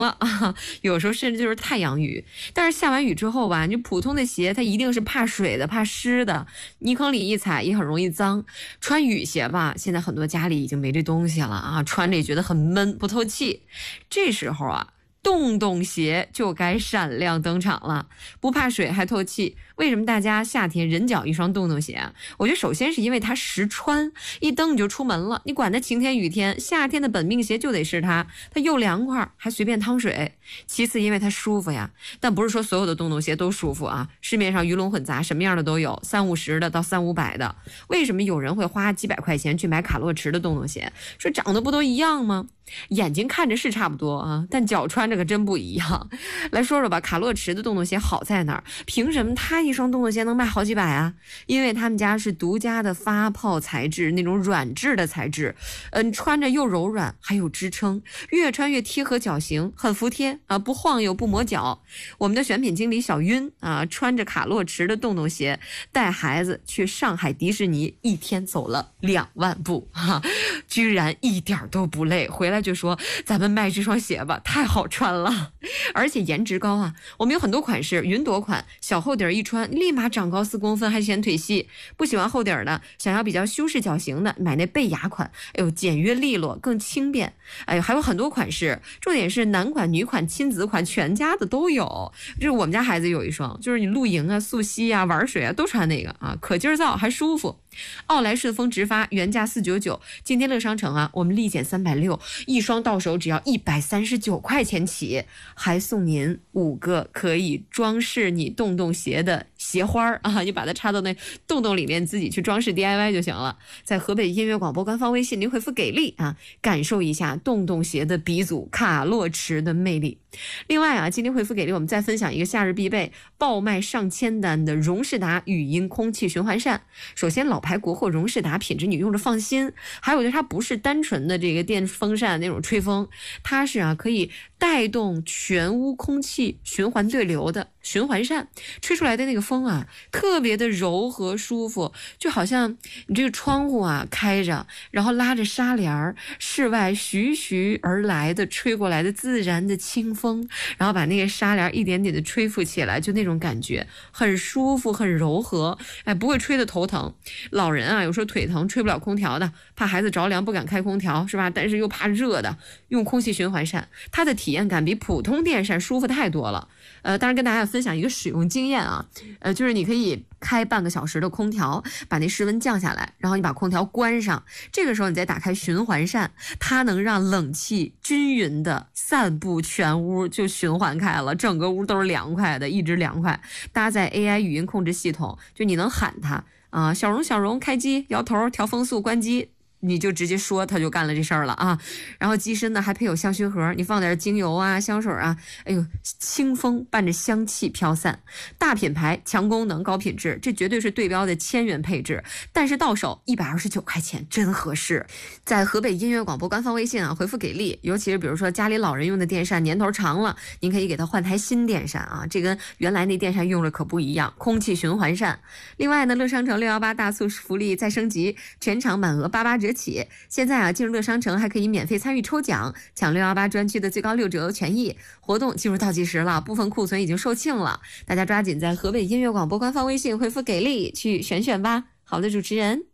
了啊，有时候甚至就是太阳雨。但是下完雨之后吧，你普通的鞋它一定是怕水的、怕湿的，泥坑里一踩也很容易脏。穿雨鞋吧，现在很多家里已经没这东西了啊，穿着也觉得很闷，不透气。这时候啊，洞洞鞋就该闪亮登场了，不怕水还透气。为什么大家夏天人脚一双洞洞鞋啊？我觉得首先是因为它实穿，一蹬你就出门了，你管它晴天雨天，夏天的本命鞋就得是它，它又凉快还随便趟水。其次因为它舒服呀，但不是说所有的洞洞鞋都舒服啊，市面上鱼龙混杂，什么样的都有，350的到300-500的。为什么有人会花几百块钱去买卡洛驰的洞洞鞋？说长得不都一样吗？眼睛看着是差不多啊，但脚穿着可真不一样。来说说吧，卡洛驰的洞洞鞋好在哪儿？凭什么它一双洞洞鞋能卖好几百啊？因为他们家是独家的发泡材质，那种软质的材质，穿着又柔软还有支撑，越穿越贴合脚型，很服帖啊，不晃悠不磨脚。我们的选品经理小晕啊，穿着卡洛驰的洞洞鞋带孩子去上海迪士尼，一天走了2万步啊，居然一点都不累，回来就说咱们卖这双鞋吧，太好穿了，而且颜值高啊。我们有很多款式，云朵款小厚底儿一穿立马长高4公分，还显腿细。不喜欢厚底儿的，想要比较修饰脚型的，买那贝雅款，哎呦简约利落更轻便。哎呦还有很多款式，重点是男款女款亲子款全家的都有。就是我们家孩子有一双，就是你露营啊溯溪啊玩水啊都穿那个啊，可劲儿造还舒服。奥莱顺丰直发原价499，今天乐商城啊我们立减360，一双到手只要139块钱起，还送您5个可以装饰你洞洞鞋的鞋花啊，你把它插到那洞洞里面自己去装饰 DIY 就行了。在河北音乐广播官方微信您回复给力啊，感受一下洞洞鞋的鼻祖卡洛驰的魅力。另外啊，今天回复给力我们再分享一个夏日必备，爆卖上千单的荣仕达语音空气循环扇。首先老牌国货荣仕达品质你用着放心，还有它不是单纯的这个电风扇那种吹风，它是啊可以带动全屋空气循环对流的循环扇，吹出来的那个风啊特别的柔和舒服，就好像你这个窗户啊开着，然后拉着纱帘，室外徐徐而来的吹过来的自然的清风，然后把那个纱帘一点点的吹拂起来，就那种感觉很舒服很柔和，哎，不会吹得头疼。老人啊有时候腿疼吹不了空调的，怕孩子着凉不敢开空调是吧，但是又怕热的，用空气循环扇，它的体验感比普通电扇舒服太多了。当然跟大家分享一个使用经验啊，就是你可以开半个小时的空调，把那室温降下来，然后你把空调关上，这个时候你再打开循环扇，它能让冷气均匀的散布全屋，就循环开了，整个屋都是凉快的，一直凉快。搭载 AI 语音控制系统，就你能喊它啊，小荣小荣开机，摇头调风速关机，你就直接说，他就干了这事儿了啊。然后机身呢还配有香薰盒，你放点精油啊香水啊，哎呦清风伴着香气飘散。大品牌强功能高品质，这绝对是对标的1000元配置，但是到手129块钱真合适。在河北音乐广播官方微信啊回复给力，尤其是比如说家里老人用的电扇年头长了，您可以给他换台新电扇啊，这跟原来那电扇用着可不一样，空气循环扇。另外呢，乐商城618大促福利再升级，全场满额88折起。现在啊进入乐商城还可以免费参与抽奖，抢618专区的最高6折权益，活动进入倒计时了，部分库存已经售罄了，大家抓紧在河北音乐广播官方微信回复给力去选选吧。好的，主持人。